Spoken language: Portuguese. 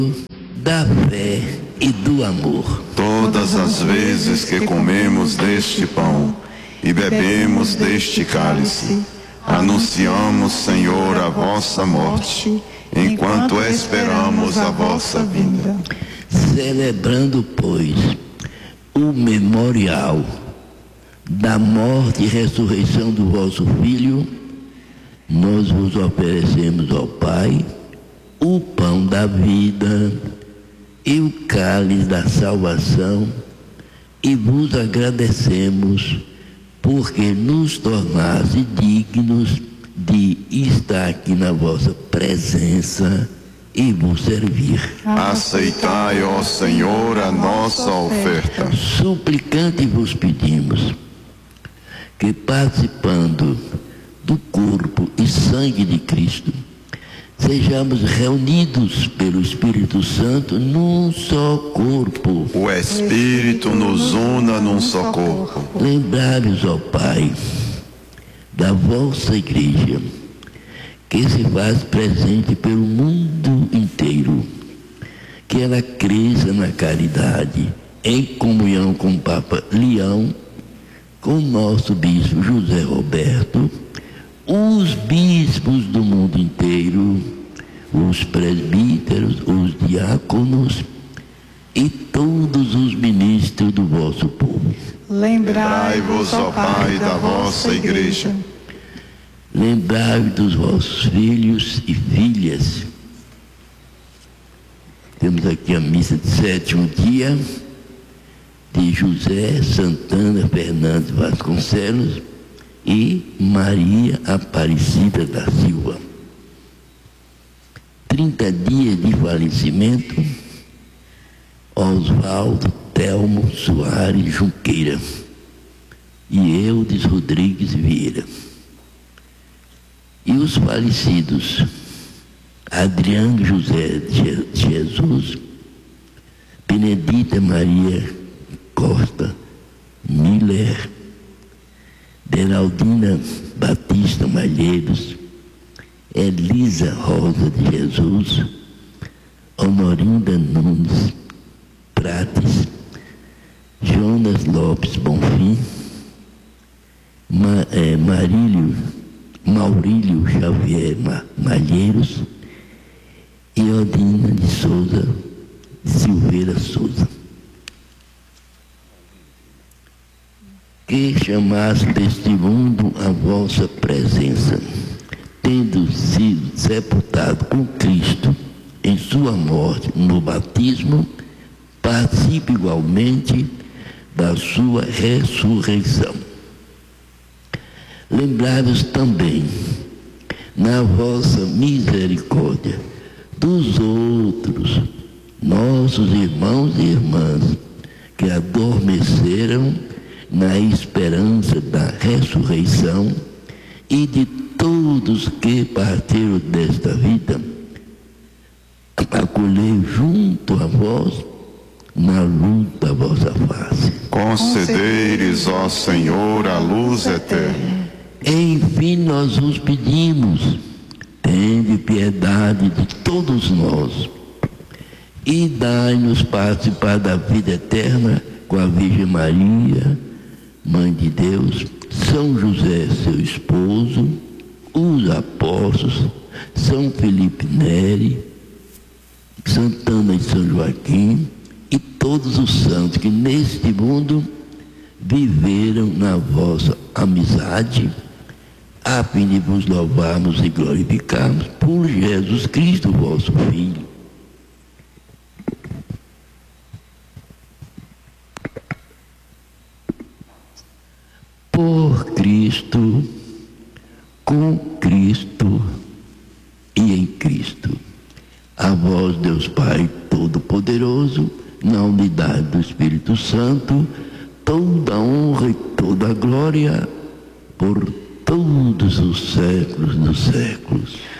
da fé e do amor. Todas as vezes que comemos deste pão e bebemos deste cálice, anunciamos, Senhor, a vossa morte, enquanto esperamos a vossa vinda. Celebrando, pois, o memorial da morte e ressurreição do vosso Filho, nós vos oferecemos ao Pai o pão da vida e o cálice da salvação, e vos agradecemos porque nos tornaste dignos de estar aqui na vossa presença e vos servir. Aceitai, ó Senhor, a nossa oferta. Suplicante vos pedimos que, participando do corpo e sangue de Cristo, sejamos reunidos pelo Espírito Santo num só corpo. O Espírito nos una num só corpo. Lembrai-vos, ó Pai, da vossa igreja, que se faz presente pelo mundo inteiro, que ela cresça na caridade, em comunhão com o Papa Leão, com o nosso bispo José Roberto, os bispos do mundo inteiro, os presbíteros, os diáconos e todos os ministros do vosso povo. Lembrai-vos, ó Pai, da vossa igreja. Lembrai-vos dos vossos filhos e filhas. Temos aqui a missa de 7º dia de José Santana Fernandes Vasconcelos e Maria Aparecida da Silva. 30 dias de falecimento, Oswaldo Telmo Soares Junqueira e Eudes Rodrigues Vieira. E os falecidos, Adriano José de Jesus, Benedita Maria Costa Miller, Beraldina Batista Malheiros, Elisa Rosa de Jesus, Honorinda Nunes Prates, Jonas Lopes Bonfim, Maurílio Xavier Malheiros e Odina de Souza Silveira Souza. Que chamaste deste mundo a vossa presença, tendo sido sepultado com Cristo em sua morte no batismo, participe igualmente da sua ressurreição. Lembrai-vos também, na vossa misericórdia, dos outros, nossos irmãos e irmãs, que adormeceram na esperança da ressurreição, e de todos que partiram desta vida, acolhei junto a vós na luz da vossa face. Concederes, ó Senhor, a luz eterna. Enfim, nós vos pedimos, tende piedade de todos nós e dai-nos participar da vida eterna com a Virgem Maria, Mãe de Deus, São José, seu esposo, os apóstolos, São Felipe Neri, Santana e São Joaquim e todos os santos que neste mundo viveram na vossa amizade, a fim de vos louvarmos e glorificarmos por Jesus Cristo, vosso Filho. Por Cristo, com Cristo e em Cristo. A vós, Deus Pai Todo-Poderoso, na unidade do Espírito Santo, toda honra e toda glória por todos os séculos dos séculos.